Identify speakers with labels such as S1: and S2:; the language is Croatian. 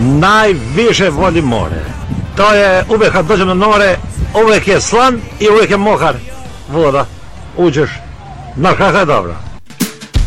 S1: najviše volim more. To je, uvijek kad dođem na more, uvijek je slan i uvijek je mokar voda. Uđeš, na kakva je dobra.